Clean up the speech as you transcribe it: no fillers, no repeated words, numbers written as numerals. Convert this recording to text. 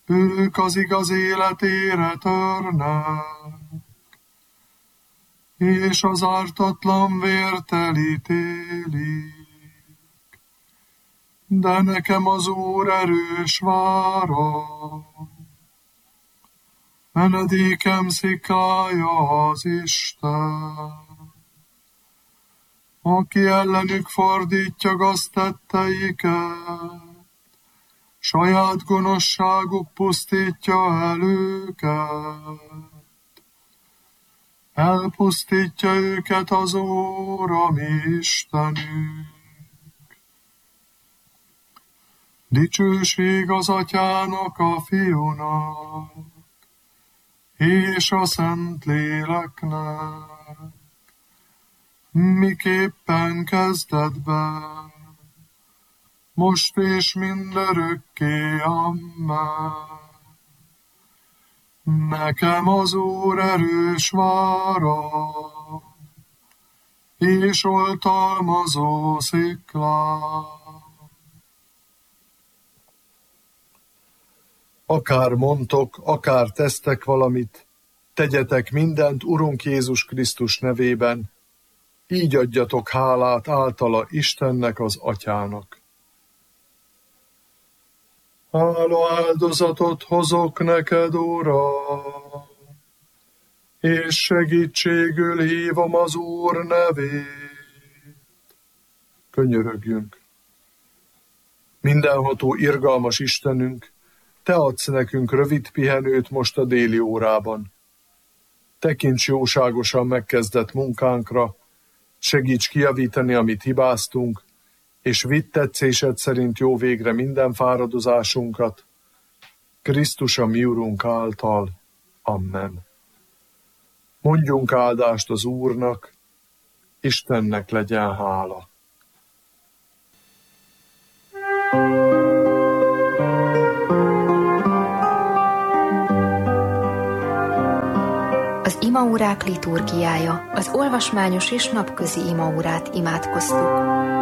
ők az igaz életére törnek, és az ártatlan vért elítélik. De nekem az Úr erős vára, menedékem sziklája az Isten, aki ellenük fordítja gaztetteiket, saját gonoszságuk pusztítja el őket. Elpusztítja őket az Úr, a mi Istenünk. Dicsőség az Atyának, a Fiúnak, és a Szentléleknek, miképpen kezdetben, most és mindörökké, amen. Nekem az Úr erős vára, és oltalmazó szikla. Akár mondtok, akár tesztek valamit, tegyetek mindent Urunk Jézus Krisztus nevében, így adjatok hálát általa Istennek, az Atyának. Hála áldozatot hozok neked, Uram, és segítségül hívom az Úr nevét. Könyörögjünk. Mindenható, irgalmas Istenünk, Te adsz nekünk rövid pihenőt most a déli órában. Tekints jóságosan megkezdett munkánkra, segíts kijavítani, amit hibáztunk, és vidd tetszésed szerint jó végre minden fáradozásunkat. Krisztus a mi Urunk által. Amen. Mondjunk áldást az Úrnak, Istennek legyen hála. Az imaórák liturgiája, az olvasmányos és napközi imaórát imádkoztuk.